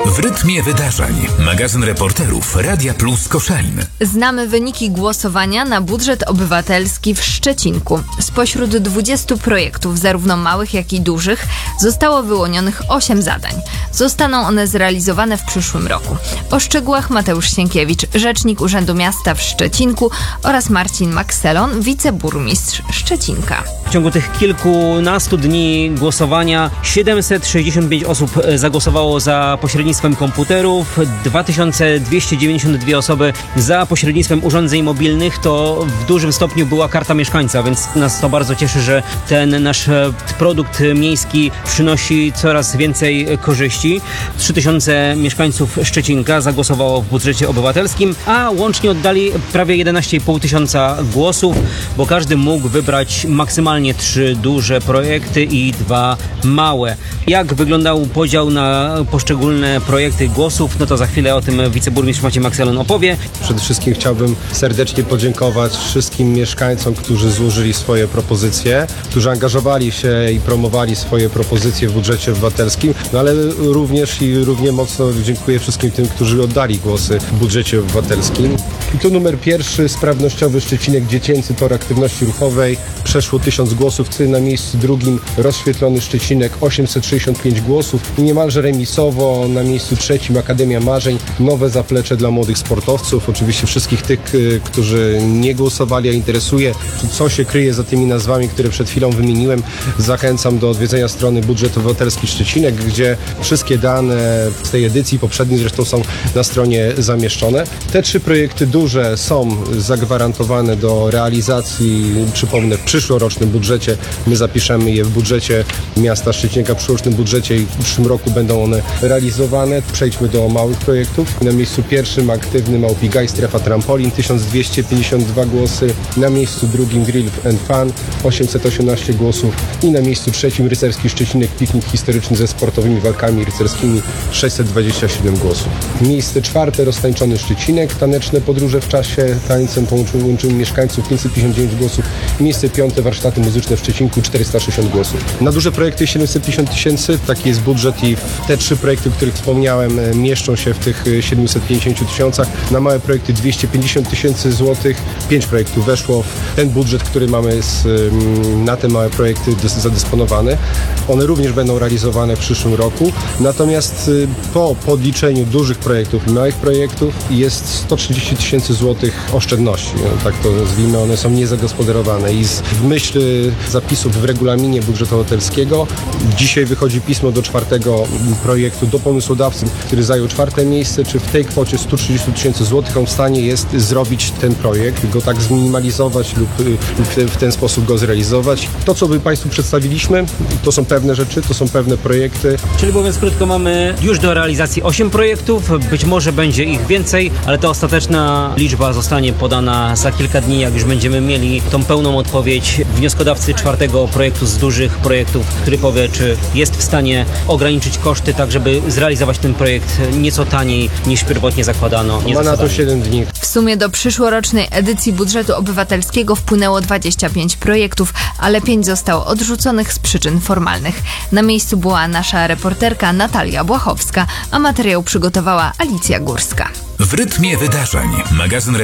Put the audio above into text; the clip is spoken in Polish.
W rytmie wydarzeń. Magazyn reporterów Radia Plus Koszalin. Znamy wyniki głosowania na budżet obywatelski w Szczecinku. Spośród 20 projektów, zarówno małych, jak i dużych, zostało wyłonionych 8 zadań. Zostaną one zrealizowane w przyszłym roku. O szczegółach Mateusz Sienkiewicz, rzecznik Urzędu Miasta w Szczecinku, oraz Marcin Makselon, wiceburmistrz Szczecinka. W ciągu tych kilkunastu dni głosowania 765 osób zagłosowało za pośrednictwem komputerów, 2292 osoby za pośrednictwem urządzeń mobilnych. To w dużym stopniu była karta mieszkańca, więc nas to bardzo cieszy, że ten nasz produkt miejski przynosi coraz więcej korzyści. 3000 mieszkańców Szczecinka zagłosowało w budżecie obywatelskim, a łącznie oddali prawie 11,5 tysiąca głosów, bo każdy mógł wybrać maksymalnie 3 duże projekty i 2 małe. Jak wyglądał podział na poszczególne projekty głosów, no to za chwilę o tym wiceburmistrz Maciej Makselon opowie. Przede wszystkim chciałbym serdecznie podziękować wszystkim mieszkańcom, którzy złożyli swoje propozycje, którzy angażowali się i promowali swoje propozycje w budżecie obywatelskim, no ale również i równie mocno dziękuję wszystkim tym, którzy oddali głosy w budżecie obywatelskim. I tu numer pierwszy, sprawnościowy Szczecinek Dziecięcy Tor Aktywności Ruchowej. Przeszło 1000 głosów, na miejscu drugim rozświetlony Szczecinek 865 głosów i niemalże remisowo na miejscu trzecim Akademia Marzeń, nowe zaplecze dla młodych sportowców. Oczywiście wszystkich tych, którzy nie głosowali, a interesuje, co się kryje za tymi nazwami, które przed chwilą wymieniłem, zachęcam do odwiedzenia strony Budżet Obywatelski Szczecinek, gdzie wszystkie dane z tej edycji poprzedniej zresztą są na stronie zamieszczone. Te 3 projekty duże są zagwarantowane do realizacji, przypomnę, w przyszłorocznym budżecie. My zapiszemy je w budżecie miasta Szczecinka, w przyszłorocznym budżecie i w przyszłym roku będą one realizowane. Przejdźmy do małych projektów. Na miejscu pierwszym aktywny Małpigaj, strefa trampolin, 1252 głosy. Na miejscu drugim Grill and Fun, 818 głosów. I na miejscu trzecim Rycerski Szczecinek, piknik historyczny ze sportowymi walkami rycerskimi, 627 głosów. Miejsce czwarte roztańczony Szczecinek, taneczne podróże w czasie, tańcem połączyły mieszkańców, 559 głosów. Miejsce piąte warsztaty muzyczne w Szczecinku, 460 głosów. Na duże projekty 750 tysięcy, taki jest budżet i te 3 projekty, o których wspomniałem, mieszczą się w tych 750 tysiącach. Na małe projekty 250 tysięcy złotych, 5 projektów weszło w ten budżet, który mamy na te małe projekty zadysponowany. One również będą realizowane w przyszłym roku. Natomiast po podliczeniu dużych projektów i małych projektów jest 130 tysięcy złotych oszczędności. Tak to nazwijmy, one są niezagospodarowane i w myśl zapisów w regulaminie budżetu obywatelskiego dzisiaj wychodzi pismo do 4. projektu do pomysłodawcy, który zajął 4. miejsce, czy w tej kwocie 130 tysięcy złotych on w stanie jest zrobić ten projekt, go tak zminimalizować lub w ten sposób go zrealizować. To, co my Państwu przedstawiliśmy, to są pewne rzeczy, to są pewne projekty. Czyli mówiąc krótko, mamy już do realizacji 8 projektów, być może będzie ich więcej, ale ta ostateczna liczba zostanie podana za kilka dni, jak już będziemy mieli tą pełną odpowiedź wnioskodawcy 4. projektu z dużych projektów, który powie, czy jest w stanie ograniczyć koszty, tak żeby zrealizować ten projekt nieco taniej niż pierwotnie zakładano. Ma na to 7 dni. W sumie do przyszłorocznej edycji budżetu obywatelskiego wpłynęło 25 projektów, ale 5 zostało odrzuconych z przyczyn formalnych. Na miejscu była nasza reporterka Natalia Błachowska, a materiał przygotowała Alicja Górska. W rytmie wydarzeń. Magazyn